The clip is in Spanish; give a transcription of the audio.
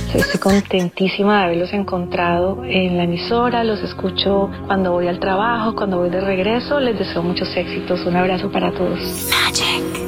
Estoy contentísima de haberlos encontrado en la emisora, los escucho cuando voy al trabajo, cuando voy de regreso. Les deseo muchos éxitos. Un abrazo para todos. Magic.